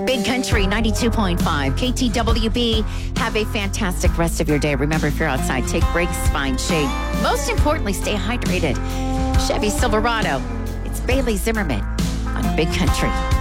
Big Country 92.5 KTWB. Have a fantastic rest of your day. Remember, if you're outside, take breaks, find shade. Most importantly, stay hydrated. Chevy Silverado. It's Bailey Zimmerman on Big Country.